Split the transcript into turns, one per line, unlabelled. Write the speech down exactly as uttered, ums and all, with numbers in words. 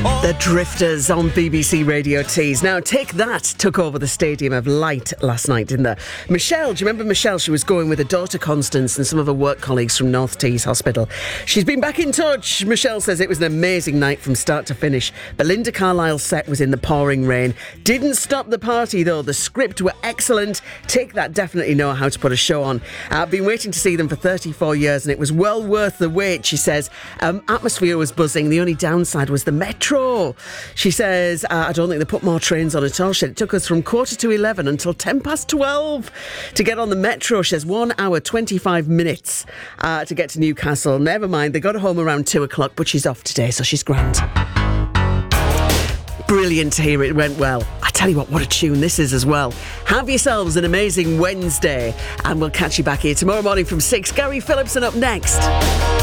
The Drifters on B B C Radio Tees. Now, Take That took over the Stadium of Light last night, didn't they? Michelle, do you remember Michelle? She was going with her daughter Constance and some of her work colleagues from North Tees Hospital. She's been back in touch. Michelle says it was an amazing night from start to finish. Belinda Carlisle's set was in the pouring rain. Didn't stop the party, though. The script were excellent. Take That definitely know how to put a show on. I've been waiting to see them for thirty-four years and it was well worth the wait, she says. Um, atmosphere was buzzing. The only downside was the metro. She says, uh, I don't think they put more trains on at all. She said it took us from quarter to eleven until ten past twelve to get on the metro. She says one hour, twenty-five minutes uh, to get to Newcastle. Never mind, they got home around two o'clock, but she's off today, so she's grand. Brilliant to hear it went well. I tell you what, what a tune this is as well. Have yourselves an amazing Wednesday, and we'll catch you back here tomorrow morning from six. Gary Phillipson up next.